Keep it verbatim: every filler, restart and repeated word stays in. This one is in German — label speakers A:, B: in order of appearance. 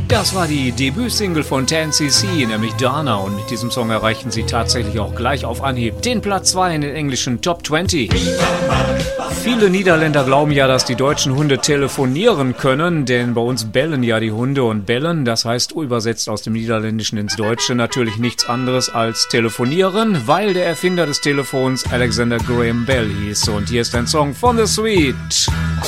A: Das war die Debütsingle von ten C C, nämlich Dana, und mit diesem Song erreichten sie tatsächlich auch gleich auf Anhieb den Platz zwei in den englischen Top zwanzig. Viele Niederländer glauben ja, dass die deutschen Hunde telefonieren können, denn bei uns bellen ja die Hunde, und bellen, das heißt übersetzt aus dem Niederländischen ins Deutsche natürlich nichts anderes als telefonieren, weil der Erfinder des Telefons Alexander Graham Bell hieß. Und hier ist ein Song von The Sweet.